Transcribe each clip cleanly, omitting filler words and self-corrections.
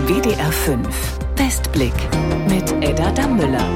WDR 5 Westblick mit Edda Dammüller.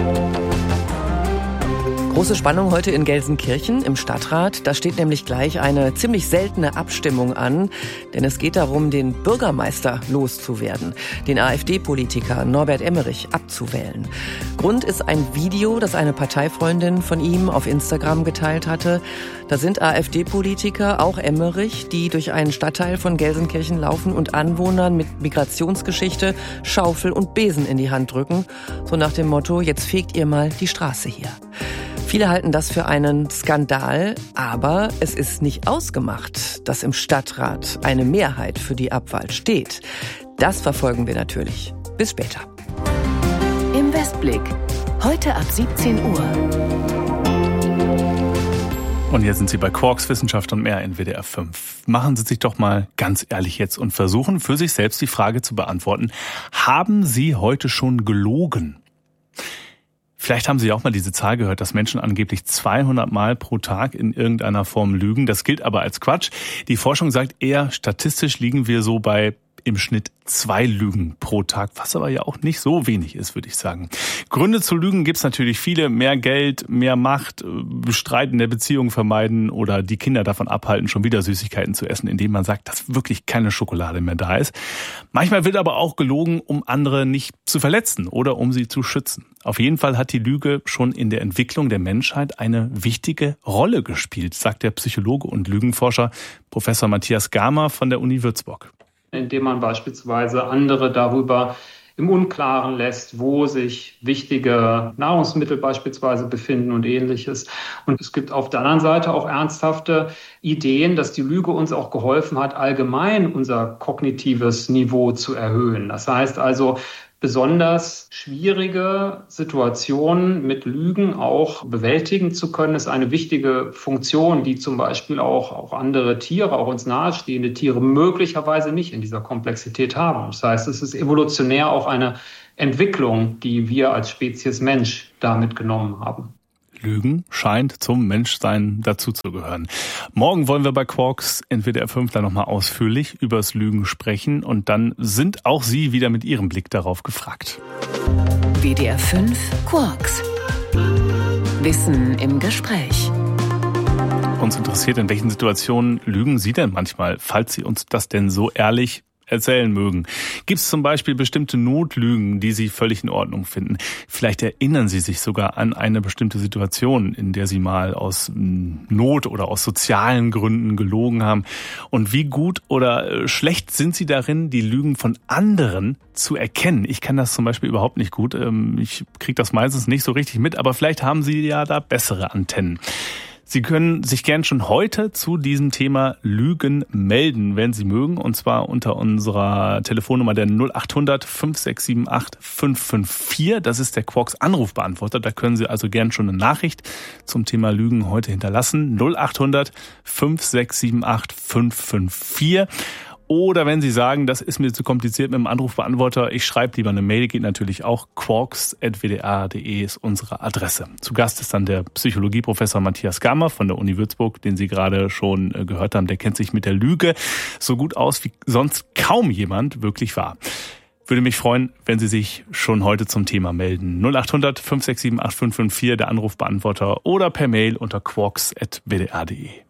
Große Spannung heute in Gelsenkirchen im Stadtrat. Da steht nämlich gleich eine ziemlich seltene Abstimmung an, denn es geht darum, den Bürgermeister loszuwerden, den AfD-Politiker Norbert Emmerich abzuwählen. Grund ist ein Video, das eine Parteifreundin von ihm auf Instagram geteilt hatte. Da sind AfD-Politiker, auch Emmerich, die durch einen Stadtteil von Gelsenkirchen laufen und Anwohnern mit Migrationsgeschichte Schaufel und Besen in die Hand drücken. So nach dem Motto, jetzt fegt ihr mal die Straße hier. Viele halten das für einen Skandal, aber es ist nicht ausgemacht, dass im Stadtrat eine Mehrheit für die Abwahl steht. Das verfolgen wir natürlich. Bis später. Im Westblick. Heute ab 17 Uhr. Und hier sind Sie bei Quarks Wissenschaft und mehr in WDR 5. Machen Sie sich doch mal ganz ehrlich jetzt und versuchen für sich selbst die Frage zu beantworten: Haben Sie heute schon gelogen? Vielleicht haben Sie auch mal diese Zahl gehört, dass Menschen angeblich 200 Mal pro Tag in irgendeiner Form lügen. Das gilt aber als Quatsch. Die Forschung sagt eher, statistisch liegen wir so bei im Schnitt 2 Lügen pro Tag, was aber ja auch nicht so wenig ist, würde ich sagen. Gründe zu lügen gibt's natürlich viele. Mehr Geld, mehr Macht, Streit in der Beziehung vermeiden oder die Kinder davon abhalten, schon wieder Süßigkeiten zu essen, indem man sagt, dass wirklich keine Schokolade mehr da ist. Manchmal wird aber auch gelogen, um andere nicht zu verletzen oder um sie zu schützen. Auf jeden Fall hat die Lüge schon in der Entwicklung der Menschheit eine wichtige Rolle gespielt, sagt der Psychologe und Lügenforscher Professor Matthias Gamer von der Uni Würzburg. Indem man beispielsweise andere darüber im Unklaren lässt, wo sich wichtige Nahrungsmittel beispielsweise befinden und Ähnliches. Und es gibt auf der anderen Seite auch ernsthafte Ideen, dass die Lüge uns auch geholfen hat, allgemein unser kognitives Niveau zu erhöhen. Das heißt also, besonders schwierige Situationen mit Lügen auch bewältigen zu können, ist eine wichtige Funktion, die zum Beispiel auch andere Tiere, auch uns nahestehende Tiere, möglicherweise nicht in dieser Komplexität haben. Das heißt, es ist evolutionär auch eine Entwicklung, die wir als Spezies Mensch damit genommen haben. Lügen scheint zum Menschsein dazuzugehören. Morgen wollen wir bei Quarks in WDR 5 dann nochmal ausführlich übers Lügen sprechen und dann sind auch Sie wieder mit Ihrem Blick darauf gefragt. WDR 5 Quarks. Wissen im Gespräch. Uns interessiert, in welchen Situationen lügen Sie denn manchmal, falls Sie uns das denn so ehrlich erzählen mögen. Gibt es zum Beispiel bestimmte Notlügen, die Sie völlig in Ordnung finden? Vielleicht erinnern Sie sich sogar an eine bestimmte Situation, in der Sie mal aus Not oder aus sozialen Gründen gelogen haben. Und wie gut oder schlecht sind Sie darin, die Lügen von anderen zu erkennen? Ich kann das zum Beispiel überhaupt nicht gut. Ich kriege das meistens nicht so richtig mit, aber vielleicht haben Sie ja da bessere Antennen. Sie können sich gern schon heute zu diesem Thema Lügen melden, wenn Sie mögen, und zwar unter unserer Telefonnummer der 0800 5678 554. Das ist der Quarks Anrufbeantworter. Da können Sie also gern schon eine Nachricht zum Thema Lügen heute hinterlassen. 0800 5678 554. Oder wenn Sie sagen, das ist mir zu kompliziert mit dem Anrufbeantworter, ich schreibe lieber eine Mail, geht natürlich auch. quarks@wdr.de ist unsere Adresse. Zu Gast ist dann der Psychologieprofessor Matthias Gamer von der Uni Würzburg, den Sie gerade schon gehört haben. Der kennt sich mit der Lüge so gut aus, wie sonst kaum jemand wirklich war. Würde mich freuen, wenn Sie sich schon heute zum Thema melden. 0800 5678 554, der Anrufbeantworter, oder per Mail unter quarks@wdr.de.